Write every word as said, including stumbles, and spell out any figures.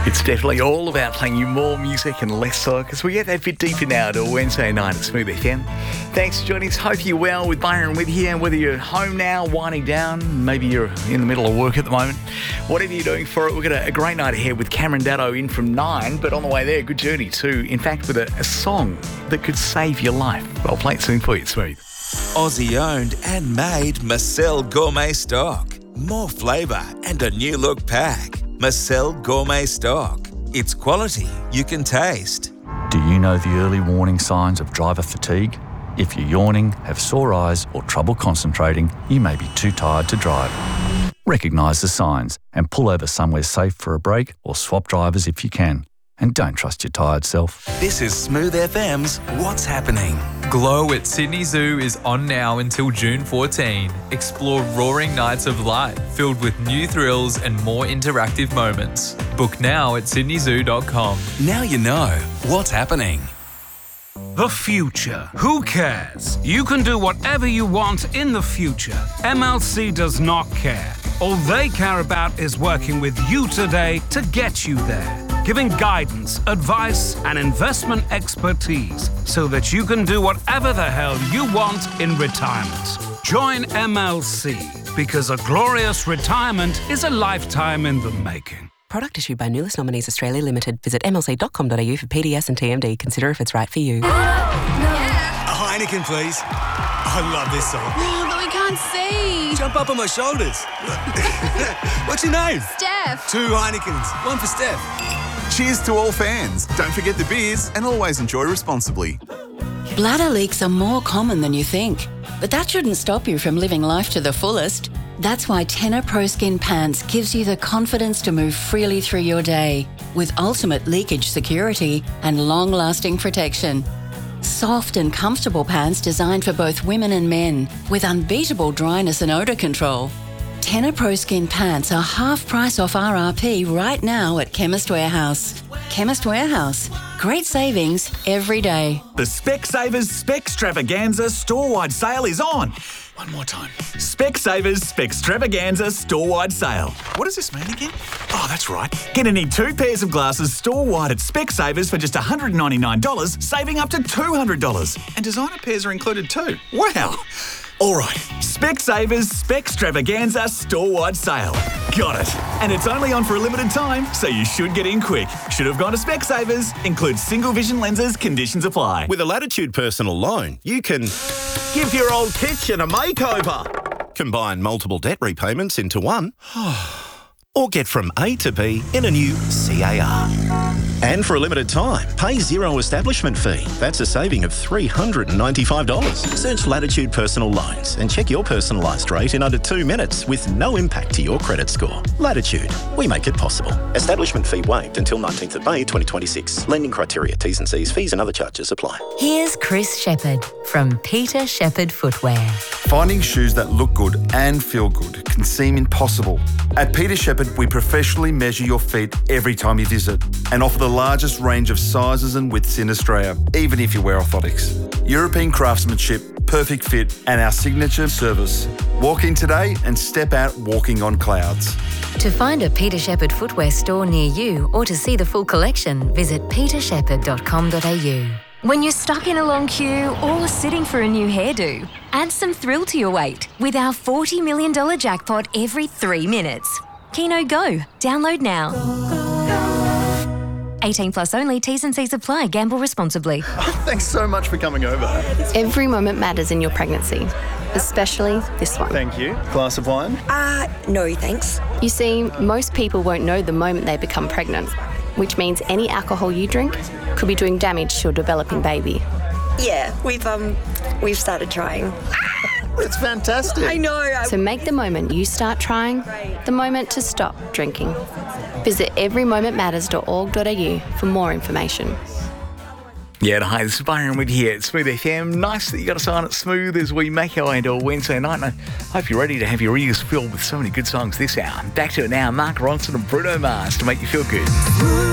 It's definitely all about playing you more music and less talk as we get that bit deeper now to a Wednesday night at Smooth F M. Thanks for joining us. Hope you're well with Byron with you. Whether you're home now, winding down, maybe you're in the middle of work at the moment, whatever you're doing for it, we've got a, a great night ahead with Cameron Daddo in from nine. But on the way there, good journey too. In fact, with a, a song that could save your life. I'll play it soon for you, Smooth. Aussie owned and made Marcel Gourmet Stock. More flavour and a new look pack. Marcel Gourmet Stock. It's quality you can taste. Do you know the early warning signs of driver fatigue? If you're yawning, have sore eyes or trouble concentrating, you may be too tired to drive. Recognise the signs and pull over somewhere safe for a break or swap drivers if you can. And don't trust your tired self. This is Smooth F M's What's Happening. Glow at Sydney Zoo is on now until June fourteenth. Explore roaring nights of light filled with new thrills and more interactive moments. Book now at sydney zoo dot com. Now you know what's happening. The future. Who cares? You can do whatever you want in the future. M L C does not care. All they care about is working with you today to get you there. Giving guidance, advice, and investment expertise so that you can do whatever the hell you want in retirement. Join M L C because a glorious retirement is a lifetime in the making. Product issued by Nulis Nominees Australia Limited. Visit m l c dot com dot a u for P D S and T M D. Consider if it's right for you. A Heineken, please. I love this song. Oh, but we can't see. Jump up on my shoulders. What's your name? Steph. Two Heinekens. One for Steph. Cheers to all fans. Don't forget the beers and always enjoy responsibly. Bladder leaks are more common than you think, but that shouldn't stop you from living life to the fullest. That's why Tenor Pro Skin Pants gives you the confidence to move freely through your day with ultimate leakage security and long-lasting protection. Soft and comfortable pants designed for both women and men with unbeatable dryness and odour control. Tenor Pro Skin Pants are half price off R R P right now at Chemist Warehouse. Chemist Warehouse. Great savings every day. The Specsavers Specstravaganza store-wide sale is on. One more time. Specsavers Specstravaganza store-wide sale. What does this mean again? Oh, that's right. Get any two pairs of glasses store-wide at Specsavers for just one hundred ninety-nine dollars, saving up to two hundred dollars. And designer pairs are included too. Wow. All right. Specsavers Specstravaganza store-wide sale. Got it. And it's only on for a limited time, so you should get in quick. Should have gone to Specsavers. Includes single vision lenses. Conditions apply. With a Latitude personal loan, you can give your old kitchen a makeover. Combine multiple debt repayments into one. Or get from A to B in a new C A R. And for a limited time, pay zero establishment fee. That's a saving of three hundred ninety-five dollars. Search Latitude Personal Loans and check your personalised rate in under two minutes with no impact to your credit score. Latitude. We make it possible. Establishment fee waived until nineteenth of May twenty twenty-six. Lending criteria, T's and C's, fees and other charges apply. Here's Chris Shepherd from Peter Shepherd Footwear. Finding shoes that look good and feel good can seem impossible. At Peter Shepherd, we professionally measure your feet every time you visit and offer the largest range of sizes and widths in Australia, even if you wear orthotics. European craftsmanship, perfect fit, and our signature service. Walk in today and step out walking on clouds. To find a Peter Shepherd Footwear store near you or to see the full collection, visit peter shepherd dot com dot a u. When you're stuck in a long queue or sitting for a new hairdo, add some thrill to your wait with our forty million dollars jackpot every three minutes. Keno Go. Download now. eighteen plus only. T's and C's apply. Gamble responsibly. Thanks so much for coming over. Every moment matters in your pregnancy, especially this one. Thank you. Glass of wine? Uh, no thanks. You see, most people won't know the moment they become pregnant, which means any alcohol you drink could be doing damage to your developing baby. Yeah, we've um, we've started trying. It's fantastic. I know. So make the moment you start trying the moment to stop drinking. Visit every moment matters dot org dot a u for more information. Yeah, hi, this is Byron with you here at Smooth F M. Nice that you got us on at Smooth as we make our way into a Wednesday night. And I hope you're ready to have your ears filled with so many good songs this hour. Back to it now, Mark Ronson and Bruno Mars to make you feel good.